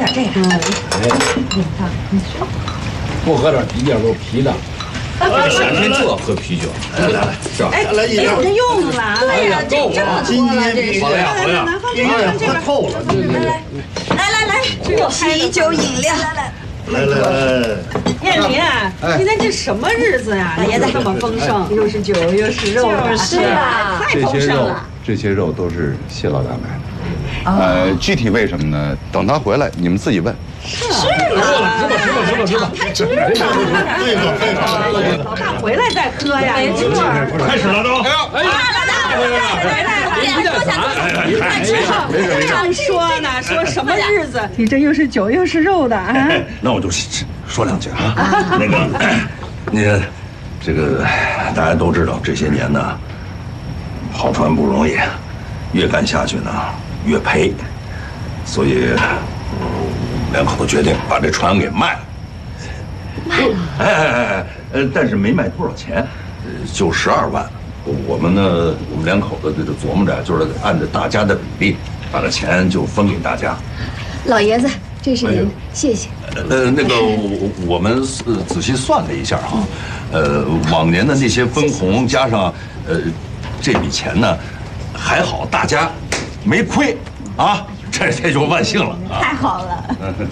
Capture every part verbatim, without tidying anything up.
点这个。 哎， 你说， 不喝点啤酒都啤的。夏天就要喝啤酒。来来来，是吧？ 哎，来一两。 不用了， 哎呀，够了， 今天啤酒， 好了呀好了呀， 哎呀，喝透了。对对对。 来来来，啤酒饮料，来来。 来来来， 燕玲，今天这什么日子呀？ 老爷子这么丰盛，又是酒又是肉， 就是啊， 太丰盛了。 这些肉都是谢老大买的。呃，具体为什么呢？等他回来，你们自己问。 是吃吧吃吧吃吧吃吧， 太吃吧。 对吧？对吧？ 老大回来再喝呀，没错。 开始了都。 哎呀，哎呀， 老大回来了， 别别快吃上。正说呢，说什么日子？你这又是酒又是肉的啊！ 那我就说两句啊。那个，你看，这个大家都知道，这些年呢，跑船不容易，越干下去呢越赔，所以两口子决定把这船给卖了。卖了？哎哎哎，呃，但是没卖多少钱，就十二万。我们呢，我们两口子这个琢磨着，就是按照大家的比例，把这钱就分给大家。 老爷子，这是您，谢谢。 呃，那个我我们仔细算了一下哈，呃，往年的那些分红加上呃这笔钱呢，还好大家没亏啊，这这就万幸了啊。 太好了。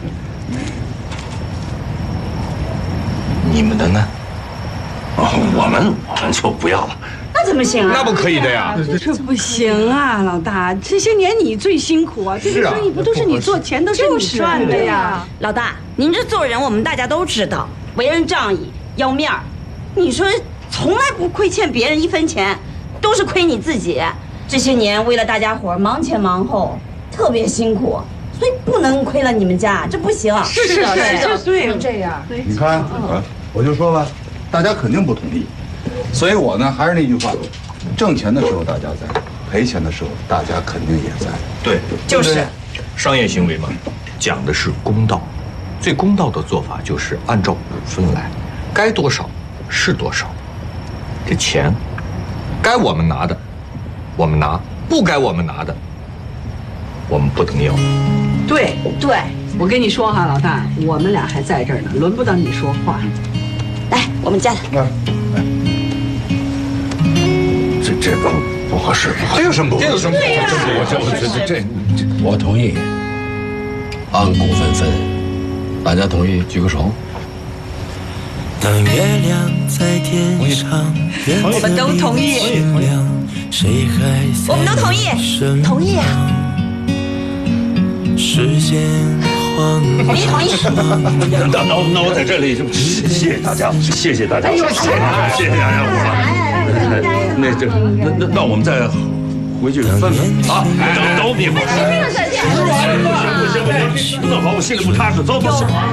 你们的呢？哦，我们我们就不要了。 那怎么行啊？ 那不可以的呀！ 这不行啊，老大，这些年你最辛苦啊，这个生意不都是你做，钱都是你赚的呀。 老大，您这做人我们大家都知道，为人仗义，要面儿。你说从来不亏欠别人一分钱，都是亏你自己。这些年为了大家伙忙前忙后，特别辛苦，所以不能亏了你们家，这不行。 是是是，对， 不能这样。 你看，我就说吧，大家肯定不同意，所以我呢还是那句话，挣钱的时候大家在，赔钱的时候大家肯定也在。 对， 就是商业行为嘛，讲的是公道。最公道的做法就是按照股份来，该多少是多少。这钱，该我们拿的，我们拿；不该我们拿的，我们不能要。 对对，我跟你说哈，老大，我们俩还在这儿呢，轮不到你说话。 来，我们家的。 这这个不合适， 这有什么不？这有什么不？ 我这我这这这，我同意，按股份分，大家同意举个手。 当月亮在天上， 我们都同意。 谁还我们都同意，同意啊！ 时间晃同意同意。 那那那我在这里就谢谢大家，谢谢大家，谢谢谢谢大家伙了。那这那那那我们再回去分分啊！等等我们一会儿。不行不行不行，弄好我心里不踏实。走走走。